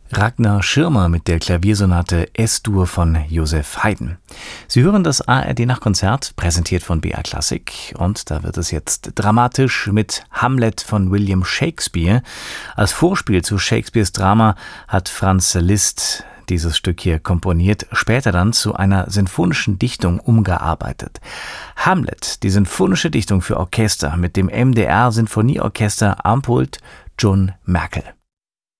Ragnar Schirmer mit der Klaviersonate S-Dur von Joseph Haydn. Sie hören das ARD-Nachtkonzert, präsentiert von BR Klassik. Und da wird es jetzt dramatisch mit Hamlet von William Shakespeare. Als Vorspiel zu Shakespeares Drama hat Franz Liszt dieses Stück hier komponiert, später dann zu einer sinfonischen Dichtung umgearbeitet. Hamlet, die sinfonische Dichtung für Orchester mit dem MDR Sinfonieorchester am Pult John Merkel.